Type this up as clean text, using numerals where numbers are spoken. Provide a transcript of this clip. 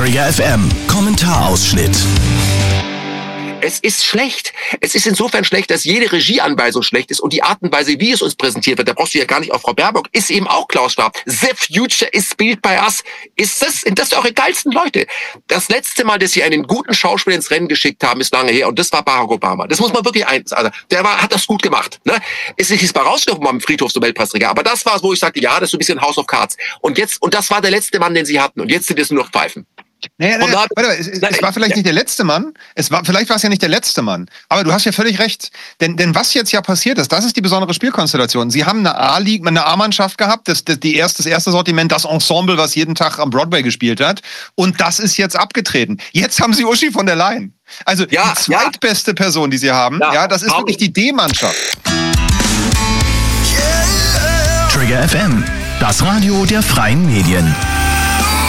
Trigger FM Kommentarausschnitt. Es ist schlecht. Es ist insofern schlecht, dass jede Regieanweisung schlecht ist und die Art und Weise, wie es uns präsentiert wird, da brauchst du ja gar nicht auf Frau Baerbock, ist eben auch Klaus Schwab. The future is built by us. Sind das eure geilsten Leute? Das letzte Mal, dass sie einen guten Schauspieler ins Rennen geschickt haben, ist lange her und das war Barack Obama. Das muss man wirklich hat das gut gemacht. Ne? Es ist mal rausgekommen am Friedhof zum Weltpreisträger, aber das war es, wo ich sagte, ja, das ist so ein bisschen House of Cards. Und das war der letzte Mann, den sie hatten und jetzt sind es nur noch Pfeifen. Es war vielleicht nicht der letzte Mann. Vielleicht war es ja nicht der letzte Mann. Aber du hast ja völlig recht. Denn was jetzt ja passiert ist, das ist die besondere Spielkonstellation. Sie haben eine A-Mannschaft gehabt, das erste Sortiment, das Ensemble, was jeden Tag am Broadway gespielt hat. Und das ist jetzt abgetreten. Jetzt haben sie Uschi von der Leyen. Also die zweitbeste Person, die sie haben. Ja, das ist wirklich die D-Mannschaft. Trigger FM, das Radio der freien Medien.